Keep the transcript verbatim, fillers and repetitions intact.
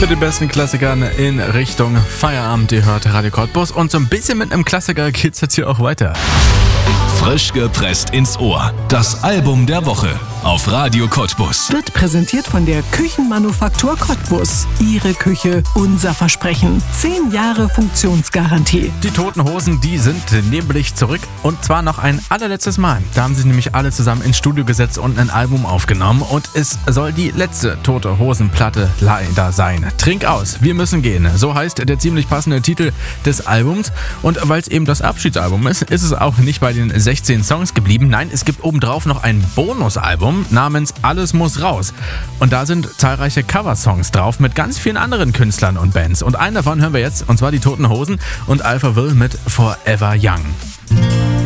Mit den besten Klassikern in Richtung Feierabend. Ihr hört Radio Cottbus und so ein bisschen mit einem Klassiker geht's jetzt hier auch weiter. Frisch gepresst ins Ohr. Das Album der Woche auf Radio Cottbus. Wird präsentiert von der Küchenmanufaktur Cottbus. Ihre Küche, unser Versprechen. Zehn Jahre Funktionsgarantie. Die Toten Hosen, die sind nämlich zurück und zwar noch ein allerletztes Mal. Da haben sie nämlich alle zusammen ins Studio gesetzt und ein Album aufgenommen und es soll die letzte Tote Hosen-Platte leider sein. Trink aus, wir müssen gehen. So heißt der ziemlich passende Titel des Albums und weil es eben das Abschiedsalbum ist, ist es auch nicht bei den sechzehn Songs geblieben. Nein, es gibt obendrauf noch ein Bonusalbum namens Alles muss raus. Und da sind zahlreiche Coversongs drauf mit ganz vielen anderen Künstlern und Bands. Und einen davon hören wir jetzt, und zwar die Toten Hosen und Alphaville mit Forever Young.